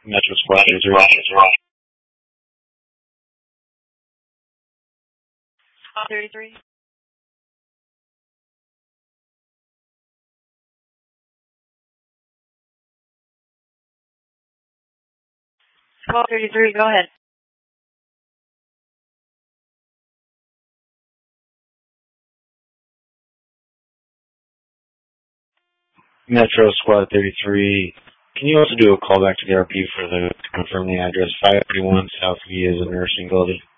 Metro Squad 33. Squad 33. Squad 33, go ahead. Metro Squad 33. Can you also do a callback to the RP to confirm the address? 531 South Via is a nursing building.